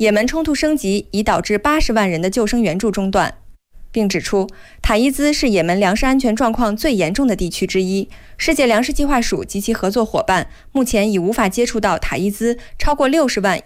也门冲突升级已导致80万人的救生援助中断，并指出，塔伊兹是也门粮食安全状况最严重的地区之一。世界粮食计划署及其合作伙伴目前已无法接触到塔伊兹超过60万